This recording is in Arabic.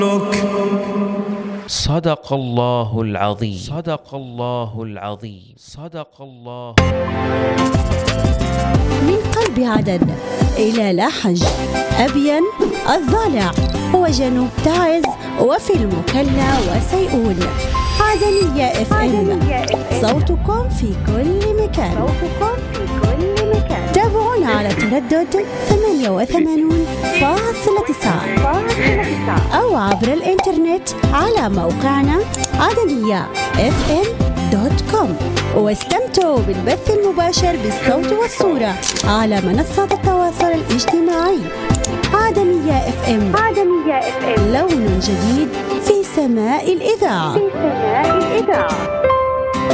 صدق الله العظيم. صدق الله العظيم. صدق الله. من قلب عدن إلى لاحج، أبين الضالع وجنوب تعز وفي المكلا وسيئون. عدنية اف ام، صوتكم في كل مكان. تابعونا على تردد 88.9 أو عبر الإنترنت على موقعنا عدنية.fm.com، واستمتعوا بالبث المباشر بالصوت والصورة على منصات التواصل الاجتماعي. عدنية اف ام، لون جديد في سماء الإذاعة.